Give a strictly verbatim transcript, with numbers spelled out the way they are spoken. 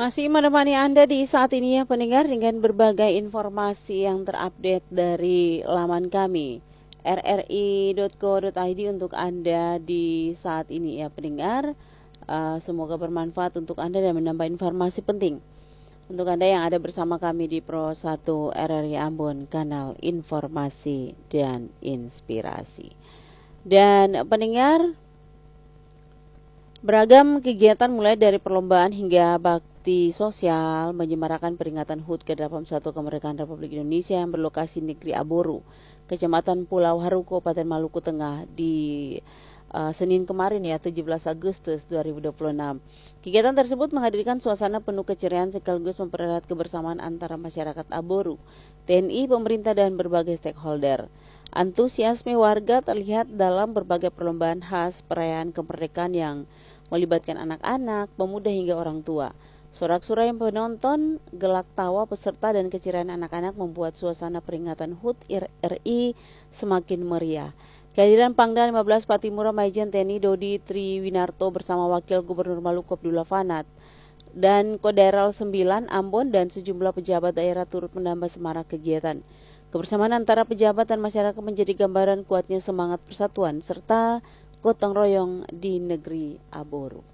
Masih menemani Anda di saat ini ya pendengar dengan berbagai informasi yang terupdate dari laman kami r r i dot co dot i d untuk Anda di saat ini ya pendengar. Uh, semoga bermanfaat untuk Anda dan menambah informasi penting untuk Anda yang ada bersama kami di Pro satu R R I Ambon, kanal informasi dan inspirasi. Dan pendengar, beragam kegiatan mulai dari perlombaan hingga bakti sosial menyemarakan peringatan H U T ke delapan puluh satu kemerdekaan Republik Indonesia yang berlokasi Negeri Aboru, Kecamatan Pulau Haru, Kabupaten Maluku Tengah di uh, Senin kemarin ya tujuh belas Agustus dua ribu dua puluh enam. Kegiatan tersebut menghadirkan suasana penuh keceriaan sekaligus mempererat kebersamaan antara masyarakat Aboru, T N I, pemerintah dan berbagai stakeholder. Antusiasme warga terlihat dalam berbagai perlombaan khas perayaan kemerdekaan yang melibatkan anak-anak, pemuda hingga orang tua. Sorak-sorai penonton, gelak tawa peserta dan keceriaan anak-anak membuat suasana peringatan H U T R I semakin meriah. Kehadiran Pangdam lima belas Patimura Majen T N I Dodi Triwinarto bersama Wakil Gubernur Maluku Abdullah Fanat dan Koderal sembilan Ambon dan sejumlah pejabat daerah turut menambah semarak kegiatan. Kebersamaan antara pejabat dan masyarakat menjadi gambaran kuatnya semangat persatuan serta gotong royong di negeri Aboru.